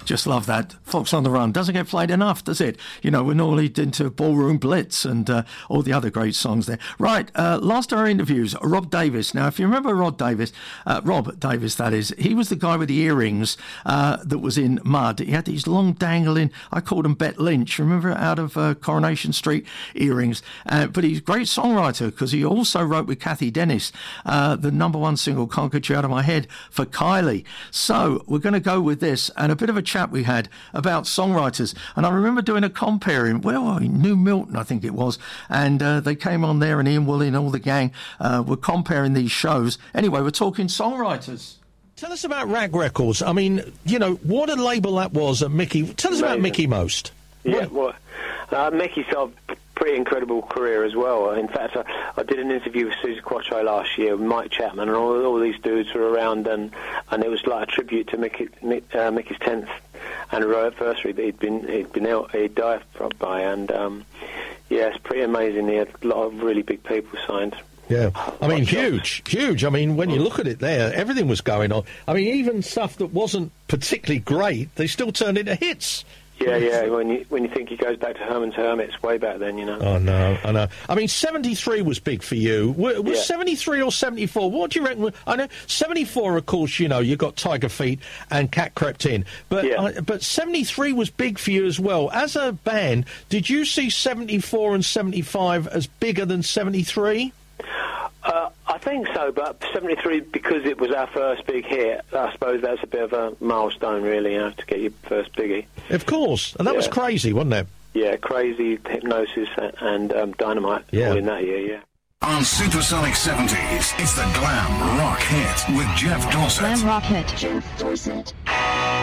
Just love that. Fox on the Run doesn't get played enough, does it? You know, we're normally into Ballroom Blitz and all the other great songs there. Right, last of our interviews, Rob Davis. Now, if you remember Rob Davis, that is, he was the guy with the earrings that was in Mud. He had these long dangling, I called him Bet Lynch, remember, out of Coronation Street earrings. But he's a great songwriter because he also wrote with Kathy Dennis the number one single, Can't Get You Out of My Head, for Kylie. So we're going to go with this and a bit of a chat we had about songwriters. And I remember doing a comparing, New Milton, I think it was, and they came on there, and Ian Woolley and all the gang were comparing these shows. Anyway, we're talking songwriters. Tell us about Rag Records. I mean, you know, what a label that was at Mickey. Tell us about Mickey Most. Yeah, Mickey's got a pretty incredible career as well. In fact, I did an interview with Susie Quatro last year with Mike Chapman, and all these dudes were around, and it was like a tribute to Mickey's 10th anniversary that he'd died by, and it's pretty amazing. He had a lot of really big people signed. Yeah, I mean, huge. I mean, when you look at it there, everything was going on. I mean, even stuff that wasn't particularly great, they still turned into hits. Yeah. When you think he goes back to Herman's Hermits way back then, you know. Oh, no, I know. I mean, 73 was big for you. Was 73 or 74? What do you reckon? I know 74, of course, you know, you got Tiger Feet and Cat Crept In. But 73 was big for you as well. As a band, did you see 74 and 75 as bigger than 73? I think so, but 73, because it was our first big hit, I suppose that's a bit of a milestone, really, you know, to get your first biggie. Of course, and that was Crazy, wasn't it? Yeah, Crazy, Hypnosis, and Dynamite, all in that year, yeah. On Supersonic 70s, it's the Glam Rock Hit with Jeff Dorset. Glam Rock Hit, Jeff Dorset.